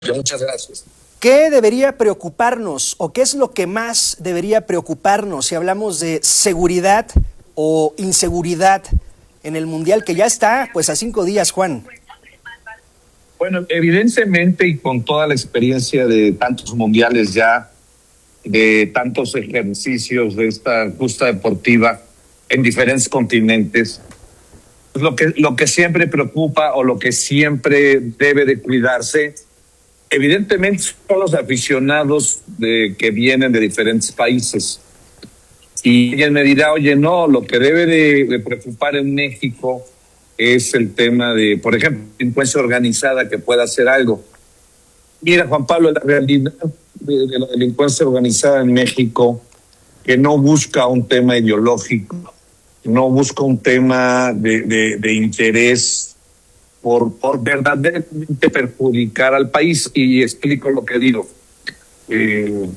Muchas gracias. ¿Qué debería preocuparnos o qué es lo que más debería preocuparnos si hablamos de seguridad o inseguridad en el Mundial que ya está pues a 5 días, Juan? Bueno, evidentemente y con toda la experiencia de tantos mundiales ya, de tantos ejercicios de esta justa deportiva en diferentes continentes, pues lo que siempre preocupa o lo que siempre debe de cuidarse, evidentemente son los aficionados que vienen de diferentes países. Y alguien me dirá, oye, no, lo que debe de preocupar en México es el tema de, por ejemplo, delincuencia organizada que pueda hacer algo. Mira, Juan Pablo, la realidad de la delincuencia organizada en México, que no busca un tema ideológico, no busca un tema de interés por verdaderamente perjudicar al país. Y explico lo que digo. El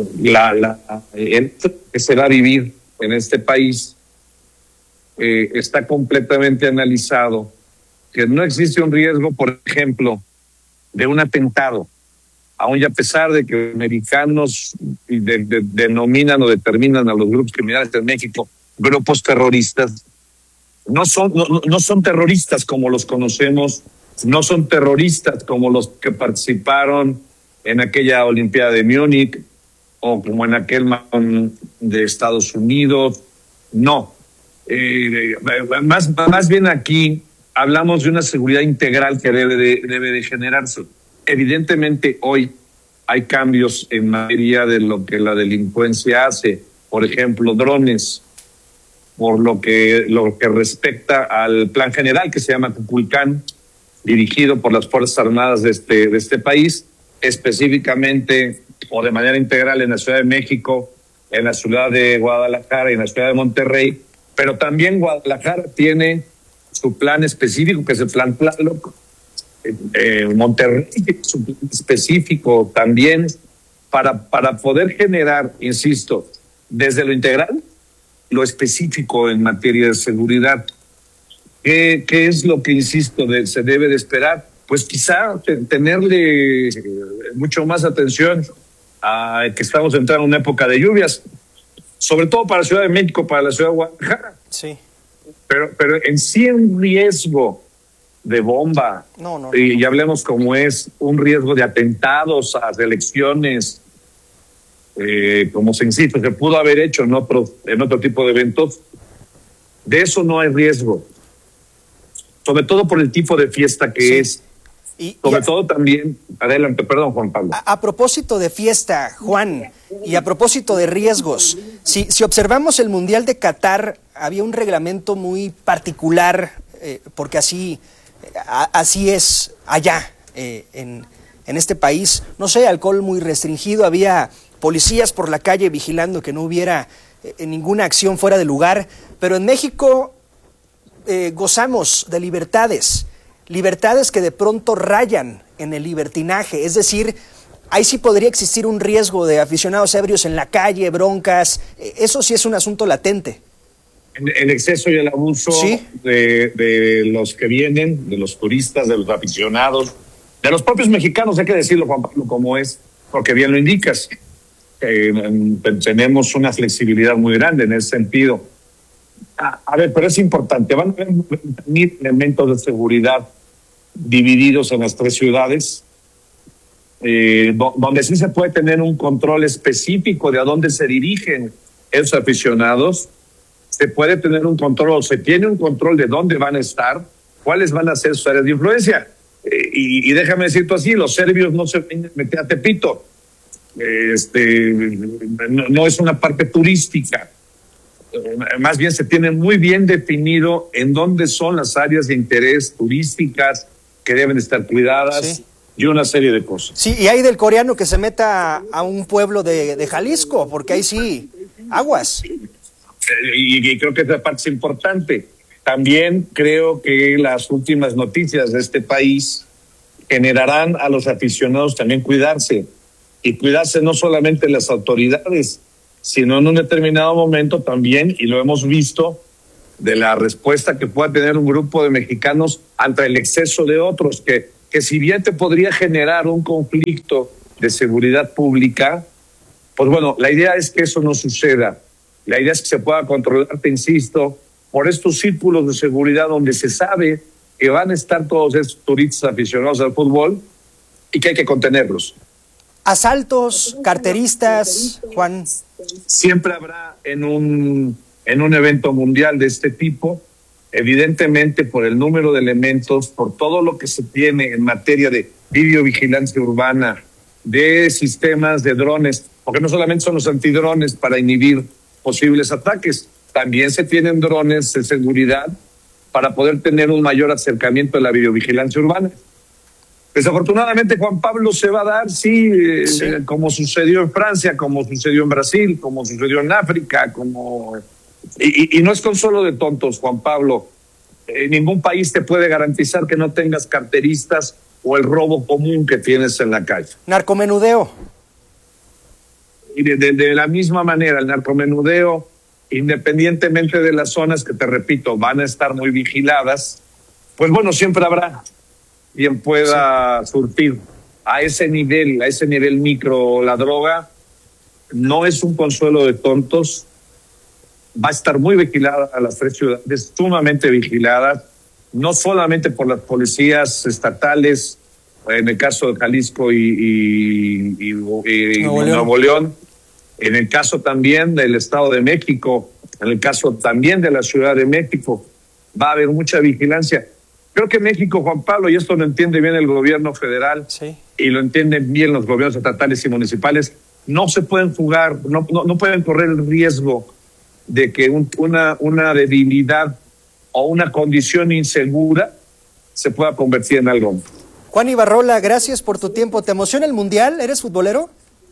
que se va a vivir en este país está completamente analizado, que no existe un riesgo, por ejemplo, de un atentado, aun y a pesar de que americanos denominan o determinan a los grupos criminales de México grupos terroristas, no son terroristas como los conocemos, no son terroristas como los que participaron en aquella Olimpiada de Múnich o como en aquel maratón de Estados Unidos. No. Más bien aquí hablamos de una seguridad integral que debe de generarse. Evidentemente hoy hay cambios en materia de lo que la delincuencia hace, por ejemplo, drones, por lo que respecta al plan general que se llama Cuculcán, dirigido por las Fuerzas Armadas de este país, específicamente o de manera integral en la Ciudad de México, en la ciudad de Guadalajara y en la ciudad de Monterrey, pero también Guadalajara tiene su plan específico, que es el plan Tlaloc. Monterrey tiene su plan específico también para poder generar, insisto, desde lo integral, lo específico en materia de seguridad. ¿Qué es lo que, insisto, se debe de esperar? Pues quizá tenerle mucho más atención a que estamos entrando en una época de lluvias, sobre todo para la Ciudad de México, para la ciudad de Guadalajara. Sí. Pero en sí un riesgo de bomba, y hablemos como es, un riesgo de atentados a elecciones, como se insiste, se pudo haber hecho en otro tipo de eventos, de eso no hay riesgo. Sobre todo por el tipo de fiesta que es. Sobre todo también, adelante, perdón, Juan Pablo. A propósito de fiesta, Juan, y a propósito de riesgos, si observamos el Mundial de Qatar, había un reglamento muy particular, porque así es allá, en este país. No sé, alcohol muy restringido, había policías por la calle vigilando que no hubiera ninguna acción fuera de lugar, pero en México gozamos de libertades que de pronto rayan en el libertinaje, es decir, ahí sí podría existir un riesgo de aficionados ebrios en la calle, broncas, eso sí es un asunto latente. El exceso y el abuso de los que vienen, de los turistas, de los aficionados, de los propios mexicanos, hay que decirlo, Juan Pablo, como es, porque bien lo indicas. Tenemos una flexibilidad muy grande en ese sentido. A ver, pero es importante, van a haber elementos de seguridad divididos en las 3 ciudades, donde sí se puede tener un control específico de a dónde se dirigen esos aficionados. Se puede tener un control, o se tiene un control de dónde van a estar, cuáles van a ser sus áreas de influencia. Y déjame decirte así, los serbios no se meten a Tepito. No es una parte turística. Más bien se tiene muy bien definido en dónde son las áreas de interés turísticas que deben estar cuidadas y una serie de cosas. Sí, y hay del coreano que se meta a un pueblo de Jalisco, porque ahí sí, aguas. Y creo que esa parte es importante. También creo que las últimas noticias de este país generarán a los aficionados también cuidarse. Y cuidarse no solamente las autoridades, sino en un determinado momento también, y lo hemos visto, de la respuesta que pueda tener un grupo de mexicanos ante el exceso de otros que que si bien te podría generar un conflicto de seguridad pública, pues bueno, la idea es que eso no suceda. La idea es que se pueda controlar, te insisto, por estos círculos de seguridad donde se sabe que van a estar todos estos turistas aficionados al fútbol y que hay que contenerlos. Asaltos, carteristas, Juan. Siempre habrá en un evento mundial de este tipo, evidentemente por el número de elementos, por todo lo que se tiene en materia de videovigilancia urbana, de sistemas de drones, porque no solamente son los antidrones para inhibir posibles ataques, también se tienen drones de seguridad para poder tener un mayor acercamiento a la videovigilancia urbana. Desafortunadamente, Juan Pablo, se va a dar, sí. Como sucedió en Francia, como sucedió en Brasil, como sucedió en África, y no es consuelo de tontos, Juan Pablo. Ningún país te puede garantizar que no tengas carteristas o el robo común que tienes en la calle. Narcomenudeo. Y de la misma manera, el narcomenudeo, independientemente de las zonas que, te repito, van a estar muy vigiladas, pues bueno, siempre habrá quien pueda surtir a ese nivel micro la droga. No es un consuelo de tontos. Va a estar muy vigilada a las 3 ciudades, sumamente vigiladas, no solamente por las policías estatales, en el caso de Jalisco y Nuevo León, en el caso también del Estado de México, en el caso también de la Ciudad de México, va a haber mucha vigilancia. Creo que México, Juan Pablo, y esto lo entiende bien el gobierno federal, sí, y lo entienden bien los gobiernos estatales y municipales, no se pueden jugar, no pueden correr el riesgo de que una debilidad o una condición insegura se pueda convertir en algo. Juan Ibarrola, gracias por tu tiempo. ¿Te emociona el Mundial? ¿Eres futbolero?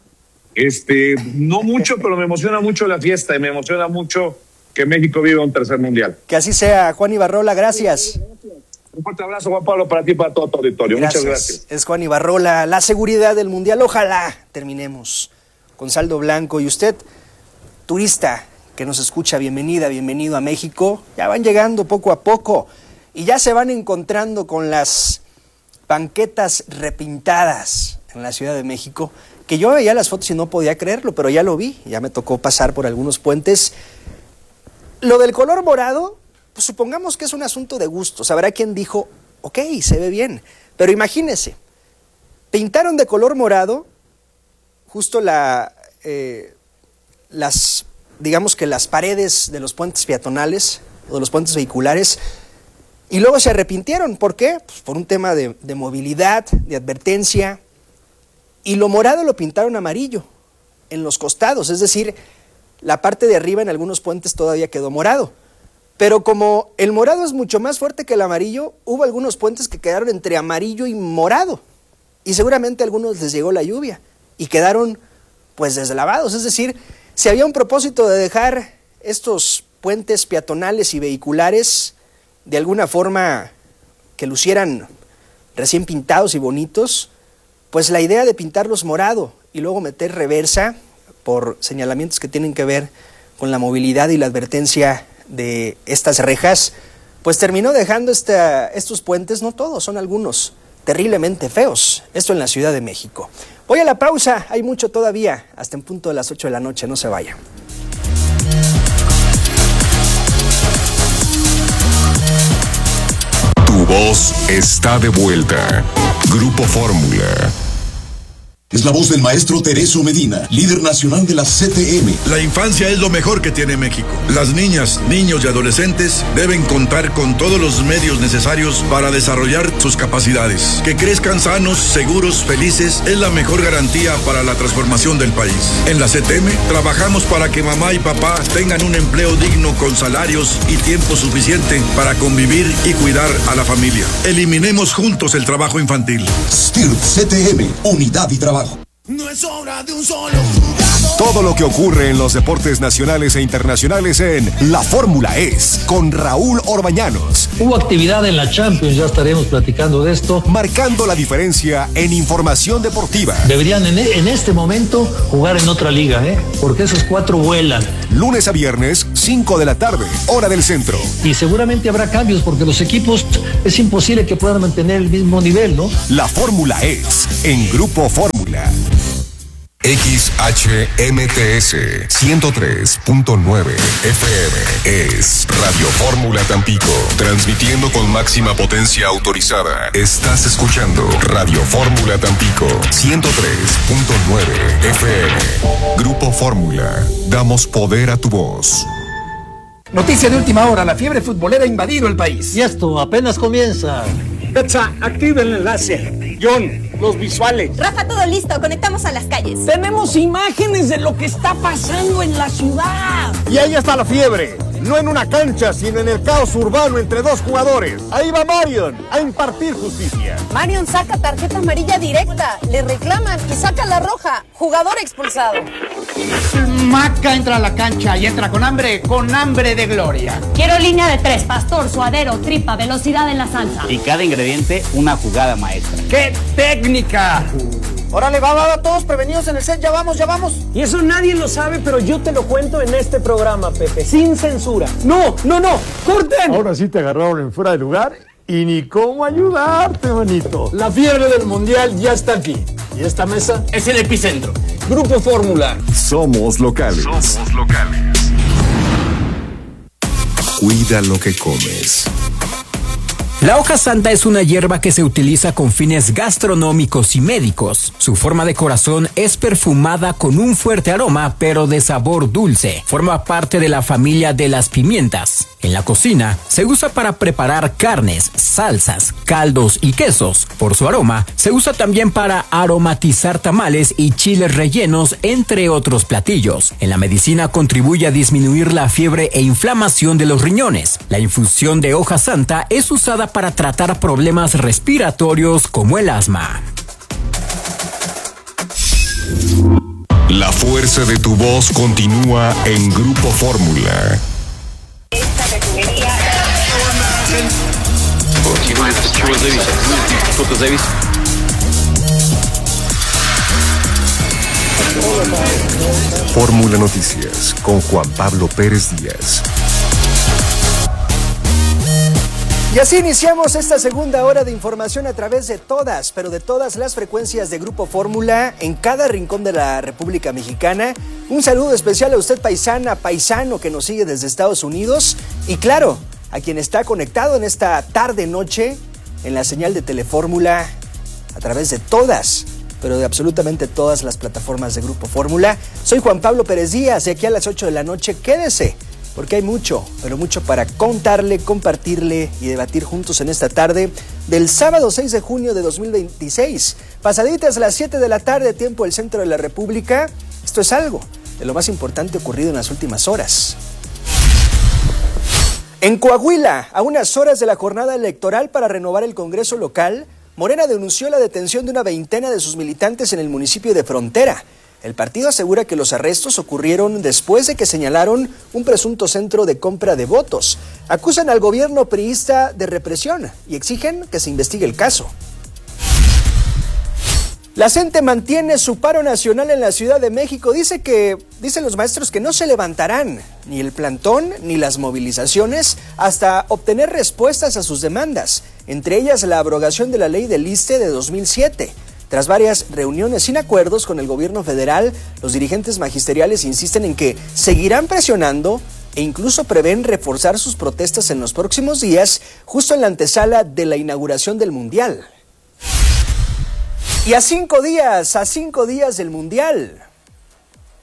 No mucho, pero me emociona mucho la fiesta y me emociona mucho que México viva un tercer Mundial. Que así sea, Juan Ibarrola, gracias. Un fuerte abrazo, Juan Pablo, para ti y para todo tu auditorio. Muchas gracias. Es Juan Ibarrola, la seguridad del Mundial. Ojalá terminemos con saldo blanco. Y usted, turista que nos escucha, bienvenida, bienvenido a México. Ya van llegando poco a poco y ya se van encontrando con las banquetas repintadas en la Ciudad de México, que yo veía las fotos y no podía creerlo, pero ya lo vi, ya me tocó pasar por algunos puentes. Lo del color morado, pues supongamos que es un asunto de gustos. Habrá quien dijo, ok, se ve bien, pero imagínese, pintaron de color morado justo digamos que las paredes de los puentes peatonales o de los puentes vehiculares, y luego se arrepintieron. ¿Por qué? Pues por un tema de movilidad, de advertencia, y lo morado lo pintaron amarillo en los costados, es decir, la parte de arriba en algunos puentes todavía quedó morado, pero como el morado es mucho más fuerte que el amarillo, hubo algunos puentes que quedaron entre amarillo y morado, y seguramente a algunos les llegó la lluvia y quedaron pues deslavados. Es decir, si había un propósito de dejar estos puentes peatonales y vehiculares de alguna forma que lucieran recién pintados y bonitos, pues la idea de pintarlos morado y luego meter reversa por señalamientos que tienen que ver con la movilidad y la advertencia de estas rejas, pues terminó dejando estos puentes, no todos, son algunos, terriblemente feos. Esto en la Ciudad de México. Voy a la pausa, hay mucho todavía, hasta en punto de las 8 de la noche, no se vaya. Tu voz está de vuelta. Grupo Fórmula. Es la voz del maestro Tereso Medina, líder nacional de la CTM. La infancia es lo mejor que tiene México. Las niñas, niños y adolescentes deben contar con todos los medios necesarios para desarrollar sus capacidades. Que crezcan sanos, seguros, felices es la mejor garantía para la transformación del país. En la CTM trabajamos para que mamá y papá tengan un empleo digno con salarios y tiempo suficiente para convivir y cuidar a la familia. Eliminemos juntos el trabajo infantil. STIRT CTM, unidad y trabajo. No es obra de un solo jugador. Todo lo que ocurre en los deportes nacionales e internacionales en La Fórmula Es, con Raúl Orbañanos. Hubo actividad en la Champions, ya estaremos platicando de esto. Marcando la diferencia en información deportiva. Deberían en este momento jugar en otra liga, porque esos 4 vuelan. Lunes a viernes, 5 de la tarde, hora del centro. Y seguramente habrá cambios porque los equipos es imposible que puedan mantener el mismo nivel, ¿no? La fórmula es en Grupo Fórmula. XHMTS 103.9 FM es Radio Fórmula Tampico, transmitiendo con máxima potencia autorizada. Estás escuchando Radio Fórmula Tampico 103.9 FM. Grupo Fórmula, damos poder a tu voz. Noticia de última hora, la fiebre futbolera ha invadido el país. Y esto apenas comienza. Petsa, activa el enlace. John, los visuales. Rafa, todo listo, conectamos a las calles. Tenemos imágenes de lo que está pasando en la ciudad. Y ahí está la fiebre, no en una cancha, sino en el caos urbano entre dos jugadores. Ahí va Marion a impartir justicia. Marion saca tarjeta amarilla directa, le reclaman y saca la roja. Jugador expulsado. Maca entra a la cancha y entra con hambre de gloria. Quiero línea de 3, pastor, suadero, tripa, velocidad en la salsa. Y cada ingrediente una jugada maestra. ¡Qué técnica! Órale, va, todos prevenidos en el set, ya vamos. Y eso nadie lo sabe, pero yo te lo cuento en este programa, Pepe, sin censura. No, corten. Ahora sí te agarraron en fuera de lugar y ni cómo ayudarte, manito. La fiebre del mundial ya está aquí. Y esta mesa es el epicentro. Grupo Fórmula. Somos locales. Cuida lo que comes. La hoja santa es una hierba que se utiliza con fines gastronómicos y médicos. Su forma de corazón es perfumada con un fuerte aroma, pero de sabor dulce. Forma parte de la familia de las pimientas. En la cocina se usa para preparar carnes, salsas, caldos y quesos. Por su aroma, se usa también para aromatizar tamales y chiles rellenos, entre otros platillos. En la medicina contribuye a disminuir la fiebre e inflamación de los riñones. La infusión de hoja santa es usada para tratar problemas respiratorios como el asma. La fuerza de tu voz continúa en Grupo Fórmula. Fórmula Noticias con Juan Pablo Pérez Díaz. Y así iniciamos esta segunda hora de información a través de todas, pero de todas las frecuencias de Grupo Fórmula en cada rincón de la República Mexicana. Un saludo especial a usted, paisana, paisano que nos sigue desde Estados Unidos. Y claro, a quien está conectado en esta tarde-noche en la señal de Telefórmula a través de todas, pero de absolutamente todas las plataformas de Grupo Fórmula. Soy Juan Pablo Pérez Díaz, de aquí a las 8 de la noche. Quédese, porque hay mucho, pero mucho para contarle, compartirle y debatir juntos en esta tarde del sábado 6 de junio de 2026. Pasaditas a las 7 de la tarde, tiempo del centro de la República. Esto es algo de lo más importante ocurrido en las últimas horas. En Coahuila, a unas horas de la jornada electoral para renovar el Congreso local, Morena denunció la detención de una veintena de sus militantes en el municipio de Frontera. El partido asegura que los arrestos ocurrieron después de que señalaron un presunto centro de compra de votos. Acusan al gobierno priista de represión y exigen que se investigue el caso. La CENTE mantiene su paro nacional en la Ciudad de México. Dicen los maestros que no se levantarán ni el plantón ni las movilizaciones hasta obtener respuestas a sus demandas, entre ellas la abrogación de la ley del ISSSTE de 2007. Tras varias reuniones sin acuerdos con el gobierno federal, los dirigentes magisteriales insisten en que seguirán presionando e incluso prevén reforzar sus protestas en los próximos días, justo en la antesala de la inauguración del Mundial. Y a cinco días del Mundial,